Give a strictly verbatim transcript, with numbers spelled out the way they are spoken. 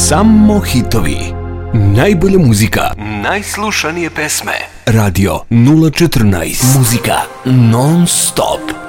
Samo hitovi. Najbolja muzika. Najslušanije pesme. Radio nula četrnaest. Muzika non stop.